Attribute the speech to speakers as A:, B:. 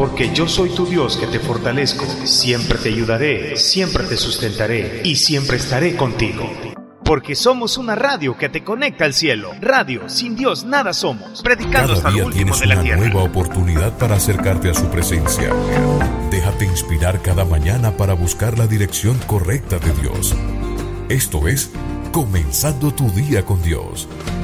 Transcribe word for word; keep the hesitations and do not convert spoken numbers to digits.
A: Porque yo soy tu Dios que te fortalezco, siempre te ayudaré, siempre te sustentaré y siempre estaré contigo. Porque somos una radio que te conecta al cielo. Radio, sin Dios nada somos. Predicando hasta lo último de la tierra.
B: Tienes una nueva oportunidad para acercarte a su presencia. Déjate inspirar cada mañana para buscar la dirección correcta de Dios. Esto es Comenzando tu día con Dios.